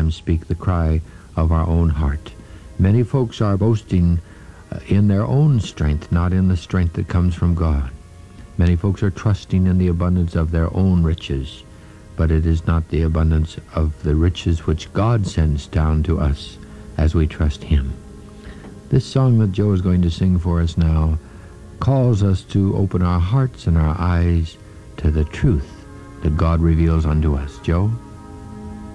sometimes speak the cry of our own heart. Many folks are boasting in their own strength, not in the strength that comes from God. Many folks are trusting in the abundance of their own riches, but it is not the abundance of the riches which God sends down to us as we trust Him. This song that Joe is going to sing for us now calls us to open our hearts and our eyes to the truth that God reveals unto us. Joe?